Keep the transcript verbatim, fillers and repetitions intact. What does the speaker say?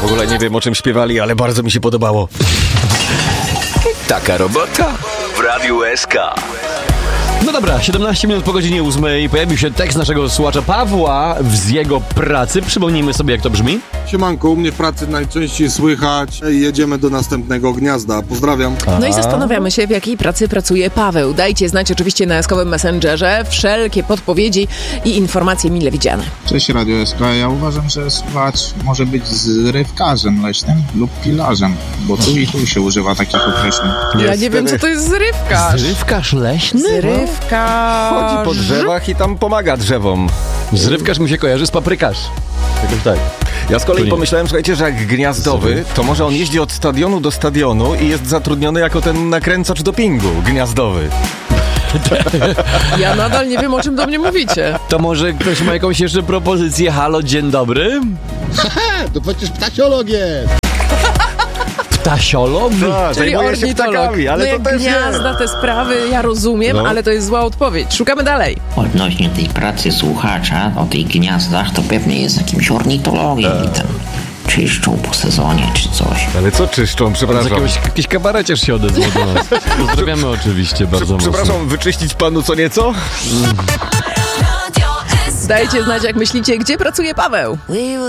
W ogóle nie wiem, o czym śpiewali, ale bardzo mi się podobało. Taka robota w Radiu S K. No dobra, siedemnaście minut po godzinie ósmej pojawił się tekst naszego słuchacza Pawła z jego pracy. Przypomnijmy sobie, jak to brzmi. Siemanko, u mnie w pracy najczęściej słychać. Jedziemy do następnego gniazda. Pozdrawiam. No i zastanawiamy się, w jakiej pracy pracuje Paweł. Dajcie znać oczywiście na eskowym Messengerze wszelkie podpowiedzi i informacje mile widziane. Cześć Radio S K. Ja uważam, że słuchacz może być zrywkarzem leśnym lub pilarzem, bo tu i tu się używa takich określeń. Ja nie wiem, co to jest zrywkarz. Zrywkarz leśny? Zrywkarz. Chodzi po drzewach i tam pomaga drzewom. Zrywkarz mi się kojarzy z paprykarz. Jakoś tak. Ja z kolei nie. pomyślałem, słuchajcie, że jak gniazdowy, to może on jeździ od stadionu do stadionu i jest zatrudniony jako ten nakręcacz dopingu gniazdowy. Ja nadal nie wiem, o czym do mnie mówicie. To może ktoś ma jakąś jeszcze propozycję? Halo, dzień dobry. To przecież ptasiolog jest. Ptasiolog? Tak, Czyli zajmuje się ornitolog. ptakami, ale no to jak też gniazda, te sprawy, ja rozumiem, No. ale to jest zła odpowiedź. Szukamy dalej. Odnośnie tej pracy słuchacza o tych gniazdach, to pewnie jest jakimś ornitologiem i tam czyszczą po sezonie czy coś. Ale co czyszczą, Z przepraszam. jakiegoś, jakiś kabareciarz się odezwał do nas. Pozdrawiamy oczywiście bardzo mocno. Przepraszam, wyczyścić panu co nieco? Dajcie znać, jak myślicie, gdzie pracuje Paweł.